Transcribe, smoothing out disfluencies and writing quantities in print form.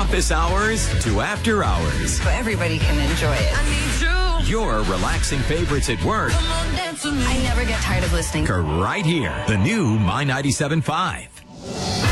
office hours to after hours. So everybody can enjoy it. Your relaxing favorites at work I never get tired of listening. are right here. The new My 97.5.